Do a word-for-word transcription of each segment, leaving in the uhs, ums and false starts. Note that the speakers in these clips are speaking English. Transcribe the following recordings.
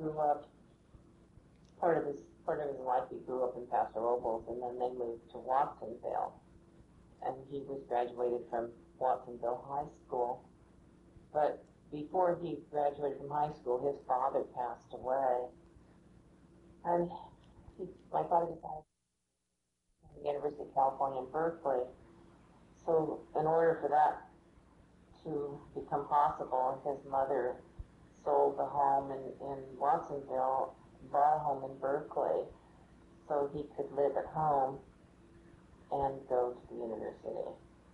grew up, part of his part of his life he grew up in Paso Robles, and then they moved to Watsonville. And he was graduated from Watsonville High School. But before he graduated from high school, his father passed away. And he, my father decided to go to the University of California in Berkeley. So in order for that to become possible, his mother sold the home in, in Watsonville, bought a home in Berkeley, so he could live at home and go to the university.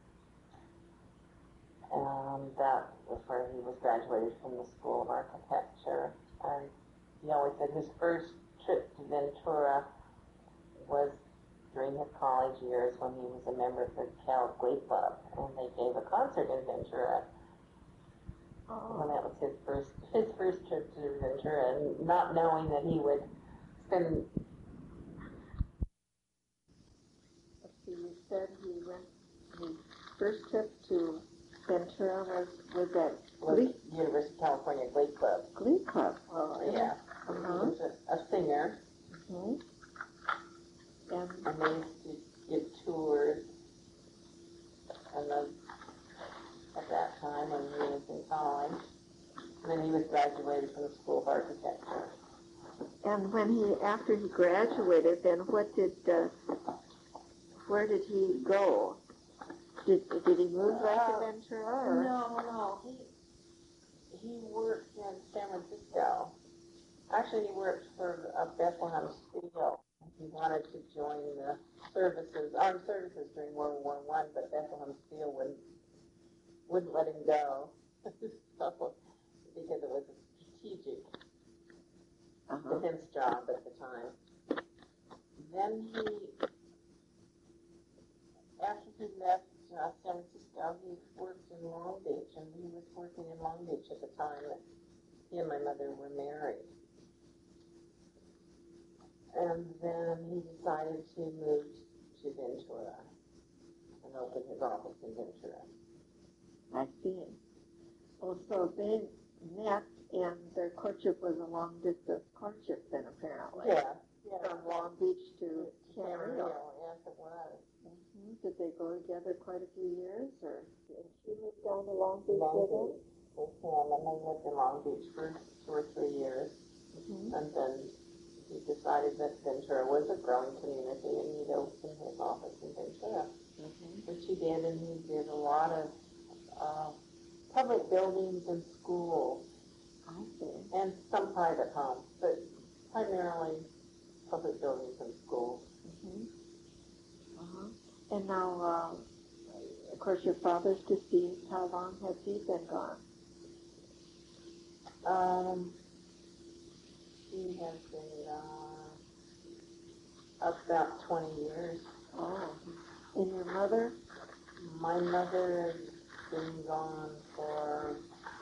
And that was where he was graduated from the School of Architecture. And he always said his first trip to Ventura was during his college years when he was a member of the Cal Glee Club, and they gave a concert in Ventura. Oh. And that was his first his first trip to Ventura, and not knowing that he would spend. So you said he went. His first trip to Ventura was was at Glee? University of California Glee Club. Glee Club. Oh yeah. Uh-huh. He was a, a singer. Mm-hmm. And, and they used to give tours. And then at that time when he was in college. And then he was graduated from the School of Architecture. And when he, after he graduated, then what did, uh, where did he go? Did did he move back uh, to Ventura? Or? No, no. He he worked in San Francisco. Actually, he worked for uh, Bethlehem Steel. He wanted to join the services, armed services during World War One, but Bethlehem Steel wouldn't wouldn't let him go. So, because it was a strategic uh-huh. defense job at the time. Then he, after he left uh, San Francisco, he worked in Long Beach, and he was working in Long Beach at the time that he and my mother were married. And then he decided to move to Ventura and open his office in Ventura. I see. Well, so they met, and their courtship was a long-distance courtship then, apparently. Yeah, yeah. From Long Beach to Camarillo. Camarillo. Yes, it was. Mm-hmm. Did they go together quite a few years, or did she move down to Long Beach Long with him? Beach with him, and they lived in Long Beach for two or three years. Mm-hmm. And then he decided that Ventura was a growing community, and he'd open his office in Ventura, mm-hmm. which he did, and he did a lot of uh, public buildings and schools. I see. And some private homes, but primarily public buildings and schools. Mm-hmm. Uh-huh. And now, uh, of course, your father's deceased. How long has he been gone? Um, he has been uh, about twenty years. Oh. And your mother? My mother has been gone for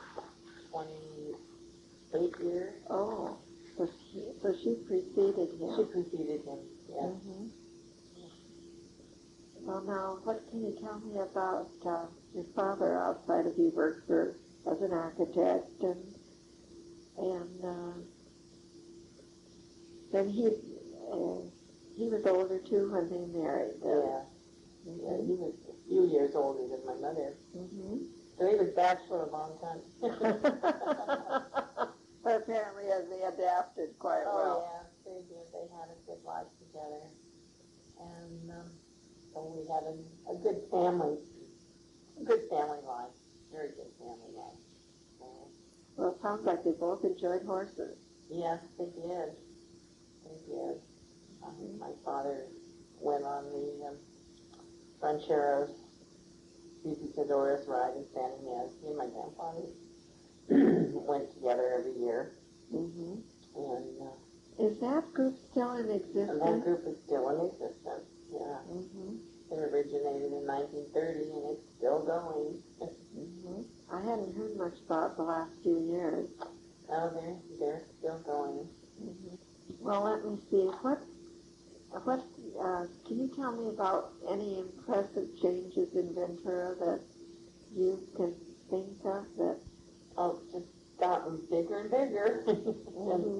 twenty-eight years. Oh. So she, so she preceded him. She preceded him, yes. Mm-hmm. Well, now, what can you tell me about uh, your father outside of he worked for as an architect, and and uh, then he uh, he was older too when they married. Uh, yeah. Mm-hmm. Yeah, he was a few years older than my mother. Mm-hmm. So he was bachelor a long time. But apparently they adapted quite oh, well. yeah, they did. They had a good life together. And um, so we had a, a good family, a good family life, very good family life. So, Well, it sounds like they both enjoyed horses. yes, they did. They did. Um, my father went on the um, Rancheros Visitadores ride in San Ynez. He and my grandfather went together every year. Mm-hmm. And uh, is that group still in existence? And that group is still in existence, yeah. Mm-hmm. It originated in nineteen thirty, and it's still going. Mm-hmm. I hadn't heard much about the last few years. Oh, they're, they're still going. Mm-hmm. Well, let me see. What, what, uh, can you tell me about any impressive changes in Ventura that you can think of that? Oh, just gotten bigger and bigger. Mm-hmm.